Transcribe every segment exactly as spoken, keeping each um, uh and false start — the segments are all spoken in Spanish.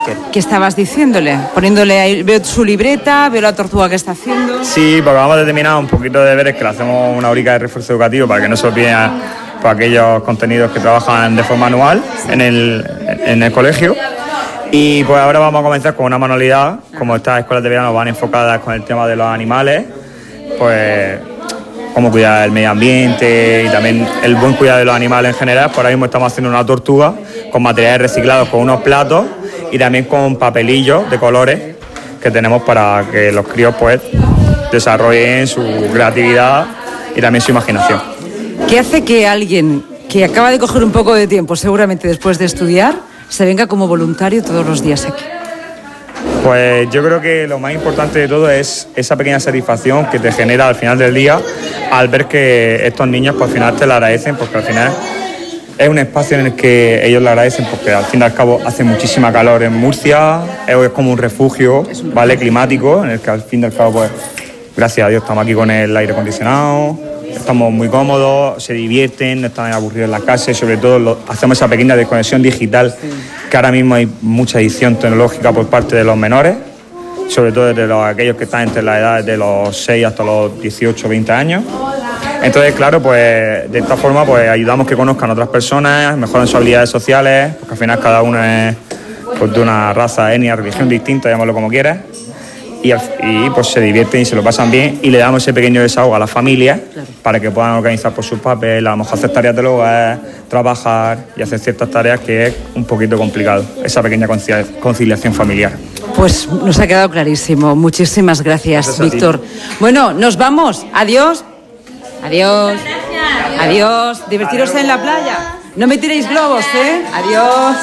¿Qué estabas diciéndole? Poniéndole ahí, veo su libreta, veo la tortuga que está haciendo. Sí, porque vamos a determinar un poquito de deberes que le hacemos una horica de refuerzo educativo para que no se olviden por aquellos contenidos que trabajan de forma anual en el, en el colegio. Y pues ahora vamos a comenzar con una manualidad. Como estas escuelas de verano van enfocadas con el tema de los animales, pues cómo cuidar el medio ambiente y también el buen cuidado de los animales en general. Por ahí mismo estamos haciendo una tortuga con materiales reciclados, con unos platos y también con papelillos de colores que tenemos para que los críos pues desarrollen su creatividad y también su imaginación. ¿Qué hace que alguien que acaba de coger un poco de tiempo, seguramente después de estudiar, se venga como voluntario todos los días aquí? Pues yo creo que lo más importante de todo es esa pequeña satisfacción que te genera al final del día al ver que estos niños pues al final te lo agradecen, porque al final es un espacio en el que ellos le agradecen porque al fin y al cabo hace muchísima calor en Murcia, es como un refugio, ¿vale?, climático, en el que al fin y al cabo pues gracias a Dios estamos aquí con el aire acondicionado, estamos muy cómodos, se divierten, no están aburridos en la casa y sobre todo lo, hacemos esa pequeña desconexión digital, que ahora mismo hay mucha adicción tecnológica por parte de los menores, sobre todo de los, aquellos que están entre las edades de los seis hasta los dieciocho o veinte años. Entonces, claro, pues de esta forma pues ayudamos que conozcan a otras personas, mejoran sus habilidades sociales, porque al final cada uno es pues, de una raza, etnia, religión distinta, llámalo como quieras, y, y pues se divierten y se lo pasan bien y le damos ese pequeño desahogo a las familias, claro, para que puedan organizar por sus papeles, a lo mejor hacer tareas del hogar, trabajar y hacer ciertas tareas que es un poquito complicado, esa pequeña conciliación familiar. Pues nos ha quedado clarísimo. Muchísimas gracias, gracias Víctor. Bueno, nos vamos. Adiós. Adiós. Gracias. Adiós. Divertiros Adiós. En la playa. No me tiréis globos, ¿eh? Adiós.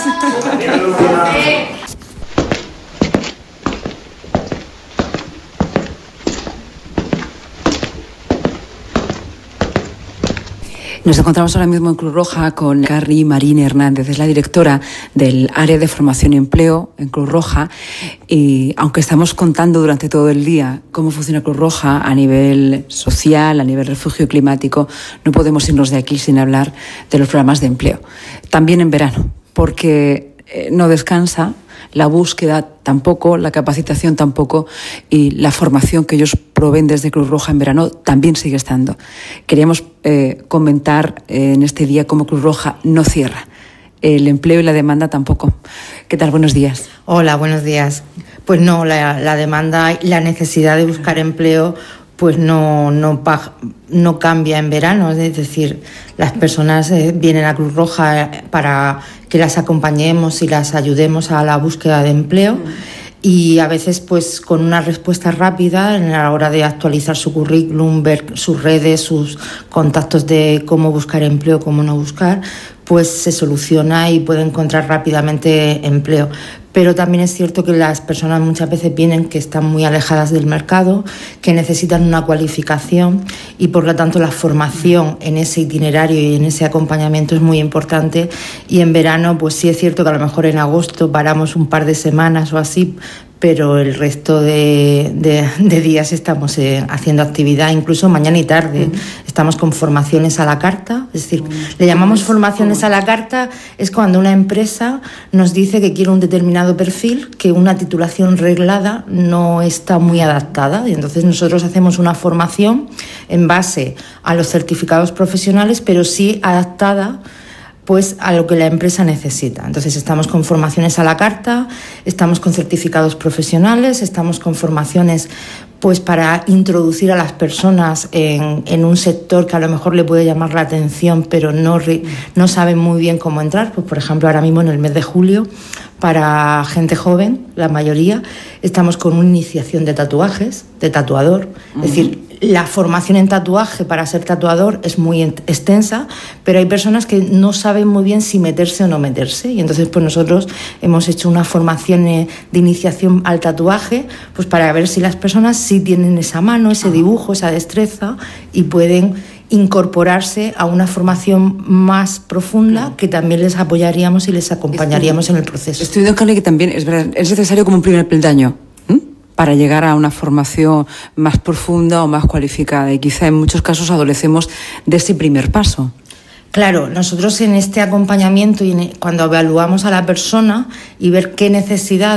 Nos encontramos ahora mismo en Cruz Roja con Carrie Marín Hernández, es la directora del área de formación y empleo en Cruz Roja, y aunque estamos contando durante todo el día cómo funciona Cruz Roja a nivel social, a nivel refugio climático, no podemos irnos de aquí sin hablar de los programas de empleo. También en verano, porque eh, no descansa, la búsqueda tampoco, la capacitación tampoco y la formación que ellos proveen desde Cruz Roja en verano también sigue estando. Queríamos eh, comentar eh, en este día cómo Cruz Roja no cierra. El empleo y la demanda tampoco. ¿Qué tal? Buenos días. Hola, buenos días. Pues no, la, la demanda y la necesidad de buscar empleo pues no, no, no cambia en verano, es decir, las personas eh, vienen a Cruz Roja para que las acompañemos y las ayudemos a la búsqueda de empleo, mm. y a veces pues con una respuesta rápida en la hora de actualizar su currículum, ver sus redes, sus contactos de cómo buscar empleo, cómo no buscar, pues se soluciona y puede encontrar rápidamente empleo. Pero también es cierto que las personas muchas veces vienen que están muy alejadas del mercado, que necesitan una cualificación y por lo tanto la formación en ese itinerario y en ese acompañamiento es muy importante. Y en verano pues sí es cierto que a lo mejor en agosto paramos un par de semanas o así, pero el resto de, de, de días estamos eh, haciendo actividad, incluso mañana y tarde. Uh-huh. Estamos con formaciones a la carta, es decir, uh-huh. le llamamos formaciones a la carta, es cuando una empresa nos dice que quiere un determinado perfil, que una titulación reglada no está muy adaptada, y entonces nosotros hacemos una formación en base a los certificados profesionales, pero sí adaptada pues a lo que la empresa necesita. Entonces estamos con formaciones a la carta, estamos con certificados profesionales, estamos con formaciones pues para introducir a las personas en, en un sector que a lo mejor le puede llamar la atención, pero no, no saben muy bien cómo entrar. Pues por ejemplo, ahora mismo en el mes de julio, para gente joven, la mayoría, estamos con una iniciación de tatuajes, de tatuador, uh-huh. es decir, la formación en tatuaje para ser tatuador es muy extensa, pero hay personas que no saben muy bien si meterse o no meterse, y entonces pues nosotros hemos hecho una formación de iniciación al tatuaje pues para ver si las personas sí tienen esa mano, ese dibujo, esa destreza y pueden incorporarse a una formación más profunda que también les apoyaríamos y les acompañaríamos Estudio. en el proceso. Estoy de acuerdo que también es, verdad, es necesario como un primer peldaño para llegar a una formación más profunda o más cualificada, y quizá en muchos casos adolecemos de ese primer paso. Claro, nosotros en este acompañamiento y en, cuando evaluamos a la persona y ver qué necesidades